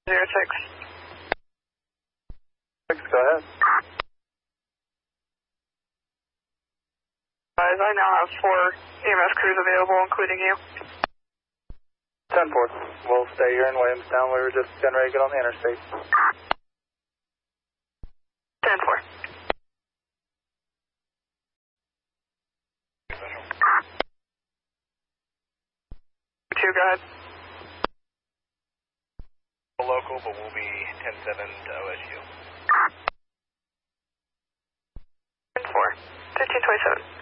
6. Go ahead. Guys, I now have 4 EMS crews available, including you. 10-4. We'll stay here in Williamstown. We were just getting ready to get on the interstate. 10-4. 2, go ahead. Local, but we'll be 10-7 to OSU. 10-4. 1527.